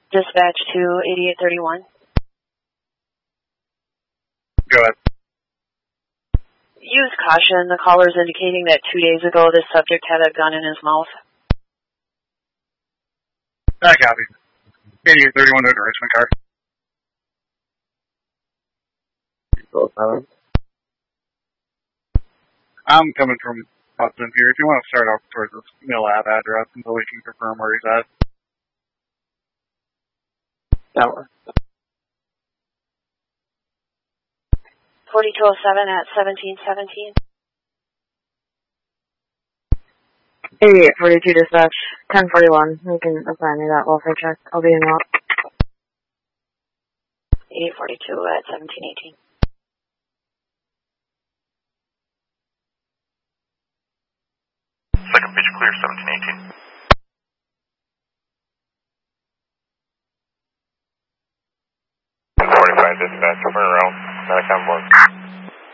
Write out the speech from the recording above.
Dispatch to 8831. Go ahead. Use caution. The caller is indicating that 2 days ago this subject had a gun in his mouth. I copy. 8831 to the Richmond car. 207. I'm coming from Hudson here. If you want to start off towards this Mill Ave address until we can confirm where he's at. Tower. 4207 at 1717. 8842 dispatch, 1041. You can assign me that welfare check. I'll be in route. 8842 at 1718. Second page clear, 1718. 45 dispatch, over around, Medicom 1.